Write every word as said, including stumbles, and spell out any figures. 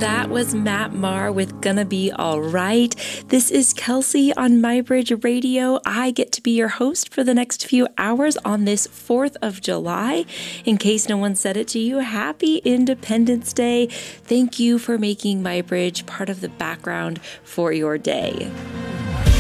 That was Matt Maher with Gonna Be Alright. This is Kelsey on MyBridge Radio. I get to be your host for the next few hours on this fourth of July. In case no one said it to you, happy Independence Day. Thank you for making MyBridge part of the background for your day.